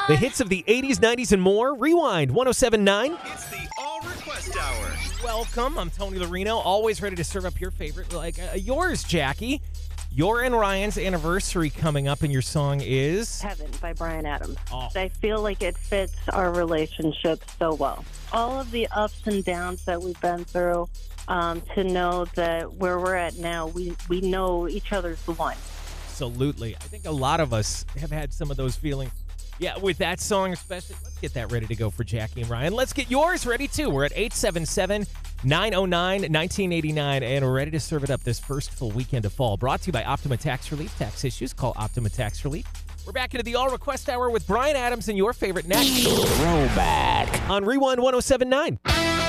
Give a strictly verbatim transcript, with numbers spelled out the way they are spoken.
The hits of the eighties, nineties, and more. Rewind one oh seven point nine. It's the All Request Hour. Welcome. I'm Tony Lorino, always ready to serve up your favorite, like uh, yours, Jackie. Your and Ryan's anniversary coming up, and your song is Heaven by Bryan Adams. Oh. I feel like it fits our relationship so well. All of the ups and downs that we've been through, um, to know that where we're at now, we, we know each other's the one. Absolutely. I think a lot of us have had some of those feelings. Yeah, with that song especially. Let's get that ready to go for Jackie and Ryan. Let's get yours ready, too. We're at eight seven seven, nine oh nine, nineteen eighty-nine, and we're ready to serve it up this first full weekend of fall. Brought to you by Optima Tax Relief. Tax issues, call Optima Tax Relief. We're back into the All Request Hour with Bryan Adams and your favorite national throwback on Rewind one oh seven point nine.